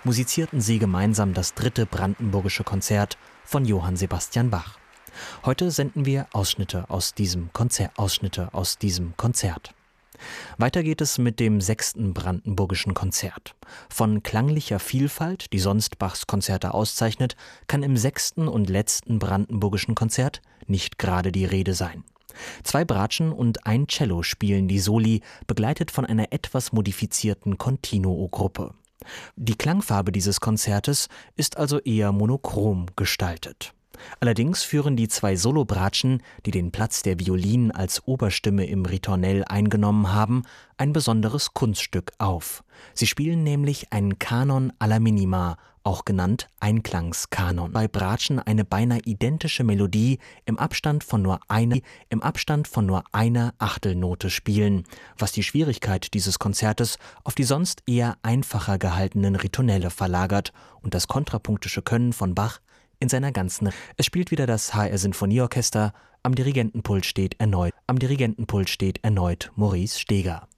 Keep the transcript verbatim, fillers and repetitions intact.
musizierten sie gemeinsam das dritte Brandenburgische Konzert von Johann Sebastian Bach. Heute senden wir Ausschnitte aus diesem Konzert. Ausschnitte aus diesem Konzert. Weiter geht es mit dem sechsten Brandenburgischen Konzert. Von klanglicher Vielfalt, die sonst Bachs Konzerte auszeichnet, kann im sechsten und letzten Brandenburgischen Konzert nicht gerade die Rede sein. Zwei Bratschen und ein Cello spielen die Soli, begleitet von einer etwas modifizierten Continuo-Gruppe. Die Klangfarbe dieses Konzertes ist also eher monochrom gestaltet. Allerdings führen die zwei Solobratschen, die den Platz der Violinen als Oberstimme im Ritornell eingenommen haben, ein besonderes Kunststück auf. Sie spielen nämlich einen Kanon alla minima, auch genannt Einklangs-Kanon. Bei Bratschen eine beinahe identische Melodie im Abstand von nur einer, im Abstand von nur einer Achtelnote spielen, was die Schwierigkeit dieses Konzertes auf die sonst eher einfacher gehaltenen Ritornelle verlagert und das kontrapunktische Können von Bach in seiner ganzen. Es spielt wieder das H R Sinfonieorchester. Am Dirigentenpult steht erneut. Am Dirigentenpult steht erneut Maurice Steger.